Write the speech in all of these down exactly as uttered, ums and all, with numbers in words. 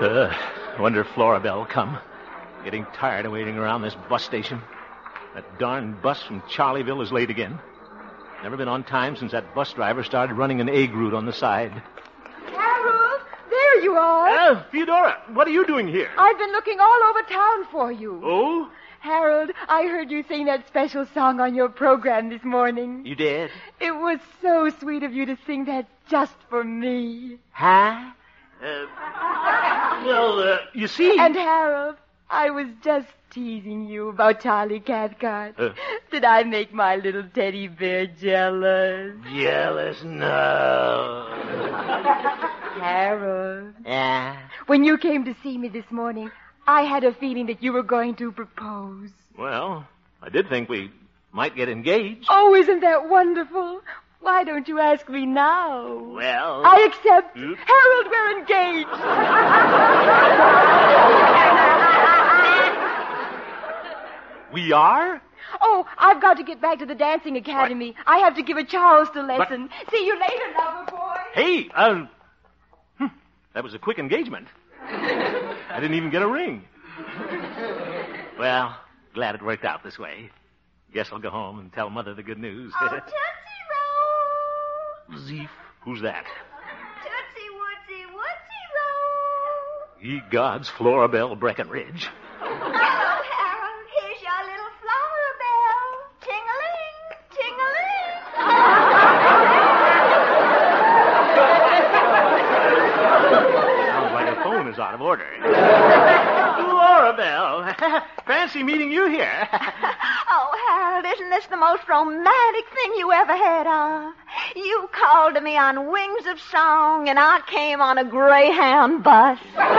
Uh, I wonder if Florabelle will come. Getting tired of waiting around this bus station. That darn bus from Charlieville is late again. Never been on time since that bus driver started running an egg route on the side. Harold, there you are. Uh, Theodora, what are you doing here? I've been looking all over town for you. Oh? Harold, I heard you sing that special song on your program this morning. You did? It was so sweet of you to sing that just for me. Huh? Uh, well, uh, you see... And Harold, I was just teasing you about Charlie Cathcart. Uh, Did I make my little teddy bear jealous? Jealous? No. Harold. Yeah? When you came to see me this morning, I had a feeling that you were going to propose. Well, I did think we might get engaged. Oh, isn't that wonderful? Why don't you ask me now? Well... I accept. Oops. Harold, we're engaged. We are? Oh, I've got to get back to the dancing academy. What? I have to give a Charleston lesson. But... See you later, lover boy. Hey, uh... Hmm, that was a quick engagement. I didn't even get a ring. Well, glad it worked out this way. Guess I'll go home and tell Mother the good news. Oh, Tootsie Roll! Zeef, who's that? Tootsie Woodsy Woodsy Roll! Ye gods, Florabelle Breckenridge. Hello, Harold. Here's your little Florabelle. Ting-a-ling, ting-a-ling. Sounds like the phone is out of order. Florabelle, fancy meeting you here. Oh, Harold, isn't this the most romantic thing you ever heard of? You called to me on wings of song, and I came on a Greyhound bus.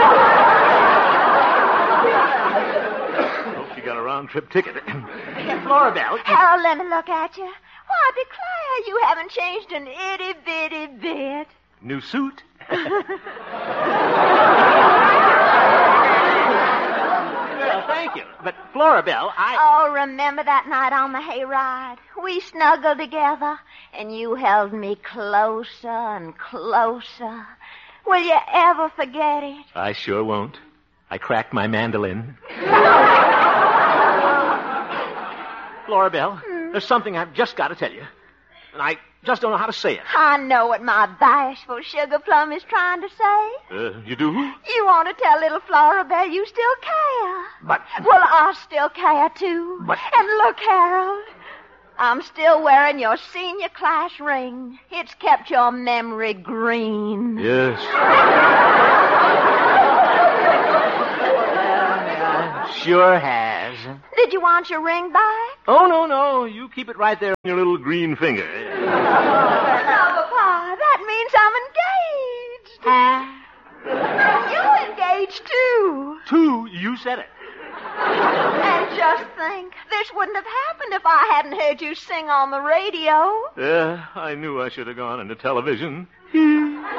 Hope you got a round-trip ticket. Florabelle. Harold, let me look at you. Why, declare you haven't changed an itty-bitty bit. New suit? Well, thank you. But, Florabelle, I... Oh, remember that night on the hayride? We snuggled together, and you held me closer and closer. Will you ever forget it? I sure won't. I cracked my mandolin. Florabelle, hmm? There's something I've just got to tell you. And I just don't know how to say it. I know what my bashful sugar plum is trying to say. Uh, you do? You want to tell little Florabelle you still care. But... Well, I still care, too. But... And look, Harold, I'm still wearing your senior class ring. It's kept your memory green. Yes. Sure has. Did you want your ring back? Oh, no, no. You keep it right there on your little green finger. No, Papa, that means I'm engaged. Uh, You're engaged, too. Two? You said it. And just think, this wouldn't have happened if I hadn't heard you sing on the radio. Yeah, I knew I should have gone into television.